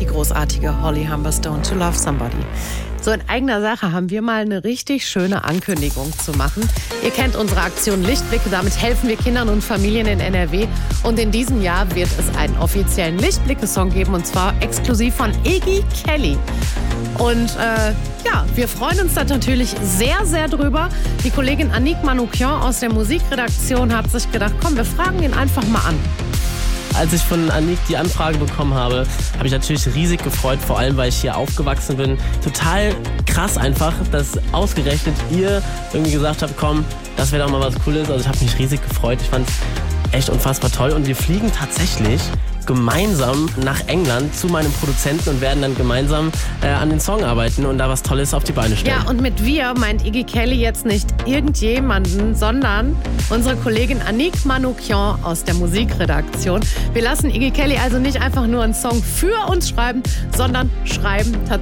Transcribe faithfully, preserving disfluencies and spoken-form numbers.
die großartige Holly Humberstone, To Love Somebody. So in eigener Sache haben wir mal eine richtig schöne Ankündigung zu machen. Ihr kennt unsere Aktion Lichtblicke, damit helfen wir Kindern und Familien in N R W. Und in diesem Jahr wird es einen offiziellen Lichtblicke-Song geben, und zwar exklusiv von Iggy Kelly. Und äh, ja, wir freuen uns da natürlich sehr, sehr drüber. Die Kollegin Annick Manoukian aus der Musikredaktion hat sich gedacht, komm, wir fragen ihn einfach mal an. Als ich von Annick die Anfrage bekommen habe, habe ich natürlich riesig gefreut, vor allem, weil ich hier aufgewachsen bin. Total krass einfach, dass ausgerechnet ihr irgendwie gesagt habt, komm, das wäre doch mal was Cooles. Also ich habe mich riesig gefreut. Ich fand es echt unfassbar toll. Und wir fliegen tatsächlich gemeinsam nach England zu meinem Produzenten und werden dann gemeinsam äh, an den Song arbeiten und da was Tolles auf die Beine stellen. Ja, und mit wir meint Iggy Kelly jetzt nicht irgendjemanden, sondern unsere Kollegin Annick Manoukian aus der Musikredaktion. Wir lassen Iggy Kelly also nicht einfach nur einen Song für uns schreiben, sondern schreiben tatsächlich